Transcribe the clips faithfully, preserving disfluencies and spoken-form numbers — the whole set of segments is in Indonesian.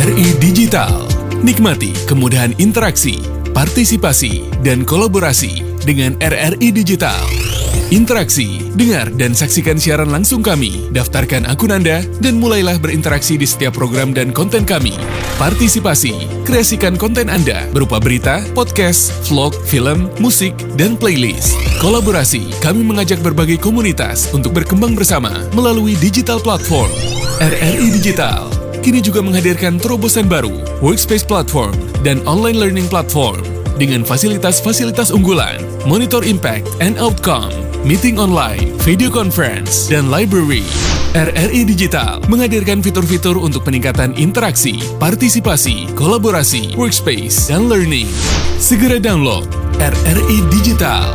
R I Digital. Nikmati kemudahan interaksi, partisipasi, dan kolaborasi dengan R R I Digital. Interaksi, dengar dan saksikan siaran langsung kami, daftarkan akun Anda, dan mulailah berinteraksi di setiap program dan konten kami. Partisipasi, kreasikan konten Anda berupa berita, podcast, vlog, film, musik, dan playlist. Kolaborasi, kami mengajak berbagai komunitas untuk berkembang bersama melalui digital platform. R R I Digital kini juga menghadirkan terobosan baru, workspace platform, dan online learning platform dengan fasilitas-fasilitas unggulan, monitor impact and outcome, meeting online, video conference, dan library. R R I Digital menghadirkan fitur-fitur untuk peningkatan interaksi, partisipasi, kolaborasi, workspace, dan learning. Segera download R R I Digital.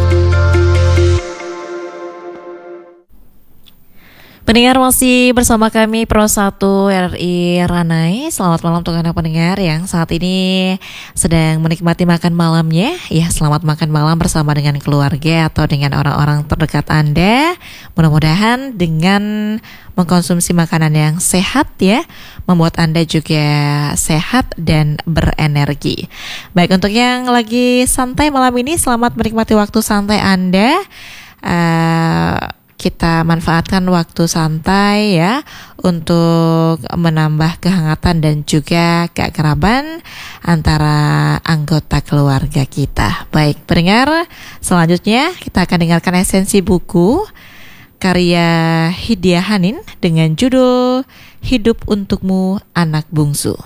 Pendengar masih bersama kami Pro satu R R I Ranai. Selamat malam untuk Anda pendengar yang saat ini sedang menikmati makan malamnya. Ya, selamat makan malam bersama dengan keluarga atau dengan orang-orang terdekat Anda. Mudah-mudahan dengan mengkonsumsi makanan yang sehat ya, membuat Anda juga sehat dan berenergi. Baik, untuk yang lagi santai malam ini, selamat menikmati waktu santai Anda. Uh, Kita manfaatkan waktu santai ya untuk menambah kehangatan dan juga keakraban antara anggota keluarga kita. Baik, pendengar, selanjutnya kita akan dengarkan esensi buku karya Hidayah Hanin dengan judul Hidup Untukmu Anak Bungsu.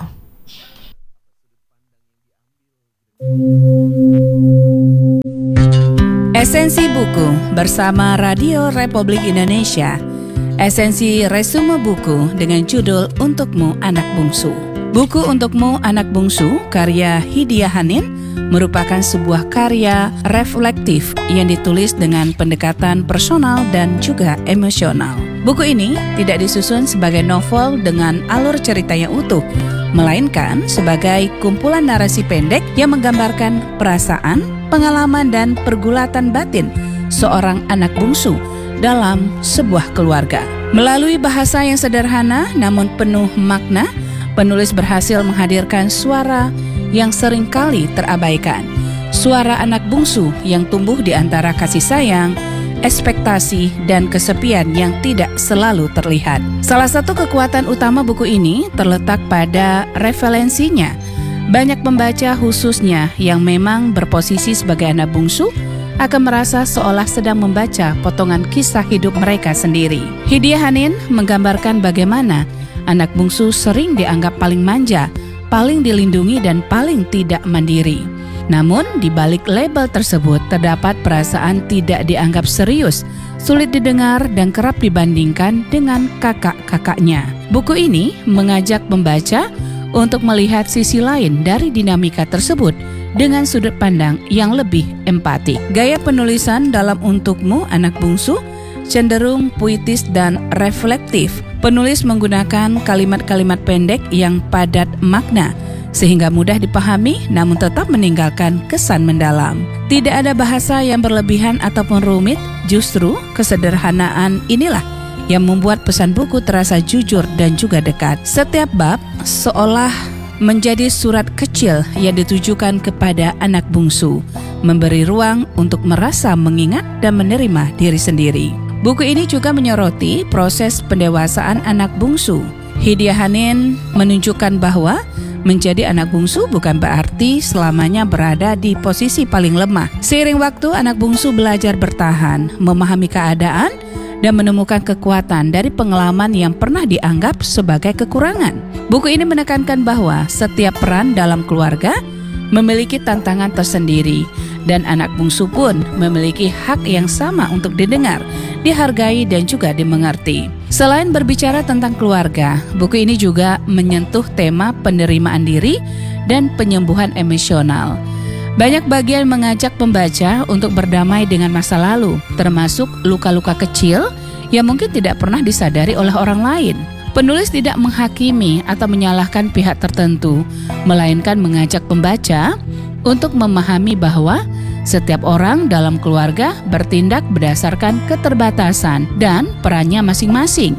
Esensi buku bersama Radio Republik Indonesia. Esensi resume buku dengan judul Untukmu Anak Bungsu. Buku Untukmu Anak Bungsu karya Hidayah Hanin merupakan sebuah karya reflektif yang ditulis dengan pendekatan personal dan juga emosional. Buku ini tidak disusun sebagai novel dengan alur cerita yang utuh, melainkan sebagai kumpulan narasi pendek yang menggambarkan perasaan, pengalaman dan pergulatan batin seorang anak bungsu dalam sebuah keluarga. Melalui bahasa yang sederhana namun penuh makna, penulis berhasil menghadirkan suara yang seringkali terabaikan. Suara anak bungsu yang tumbuh di antara kasih sayang, ekspektasi, dan kesepian yang tidak selalu terlihat. Salah satu kekuatan utama buku ini terletak pada referensinya. Banyak pembaca khususnya yang memang berposisi sebagai anak bungsu akan merasa seolah sedang membaca potongan kisah hidup mereka sendiri. Hidayah Hanin menggambarkan bagaimana anak bungsu sering dianggap paling manja, paling dilindungi dan paling tidak mandiri. Namun di balik label tersebut terdapat perasaan tidak dianggap serius, sulit didengar dan kerap dibandingkan dengan kakak-kakaknya. Buku ini mengajak pembaca untuk melihat sisi lain dari dinamika tersebut dengan sudut pandang yang lebih empati. Gaya penulisan dalam Untukmu Anak Bungsu cenderung puitis dan reflektif. Penulis menggunakan kalimat-kalimat pendek yang padat makna, sehingga mudah dipahami namun tetap meninggalkan kesan mendalam. Tidak ada bahasa yang berlebihan ataupun rumit, justru kesederhanaan inilah yang membuat pesan buku terasa jujur dan juga dekat. Setiap bab seolah menjadi surat kecil yang ditujukan kepada anak bungsu, memberi ruang untuk merasa mengingat dan menerima diri sendiri. Buku ini juga menyoroti proses pendewasaan anak bungsu. Hidayah Hanin menunjukkan bahwa menjadi anak bungsu bukan berarti selamanya berada di posisi paling lemah. Seiring waktu, anak bungsu belajar bertahan, memahami keadaan, dan menemukan kekuatan dari pengalaman yang pernah dianggap sebagai kekurangan. Buku ini menekankan bahwa setiap peran dalam keluarga memiliki tantangan tersendiri, dan anak bungsu pun memiliki hak yang sama untuk didengar, dihargai, dan juga dimengerti. Selain berbicara tentang keluarga, buku ini juga menyentuh tema penerimaan diri dan penyembuhan emosional. Banyak bagian mengajak pembaca untuk berdamai dengan masa lalu, termasuk luka-luka kecil yang mungkin tidak pernah disadari oleh orang lain. Penulis tidak menghakimi atau menyalahkan pihak tertentu, melainkan mengajak pembaca untuk memahami bahwa setiap orang dalam keluarga bertindak berdasarkan keterbatasan dan perannya masing-masing.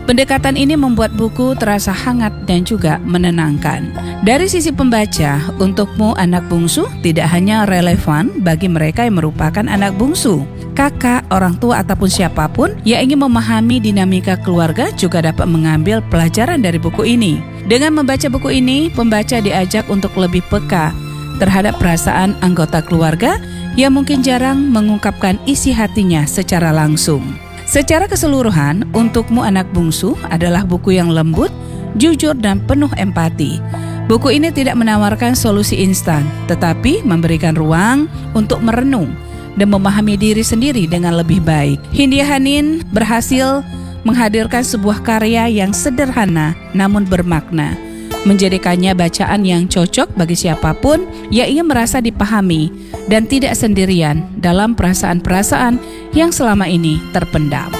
Pendekatan ini membuat buku terasa hangat dan juga menenangkan. Dari sisi pembaca, Untukmu Anak Bungsu tidak hanya relevan bagi mereka yang merupakan anak bungsu. Kakak, orang tua ataupun siapapun yang ingin memahami dinamika keluarga juga dapat mengambil pelajaran dari buku ini. Dengan membaca buku ini, pembaca diajak untuk lebih peka terhadap perasaan anggota keluarga yang mungkin jarang mengungkapkan isi hatinya secara langsung. Secara keseluruhan, Untukmu Anak Bungsu adalah buku yang lembut, jujur, dan penuh empati. Buku ini tidak menawarkan solusi instan, tetapi memberikan ruang untuk merenung dan memahami diri sendiri dengan lebih baik. Hindia Hanin berhasil menghadirkan sebuah karya yang sederhana namun bermakna, menjadikannya bacaan yang cocok bagi siapapun yang ingin merasa dipahami dan tidak sendirian dalam perasaan-perasaan yang selama ini terpendam.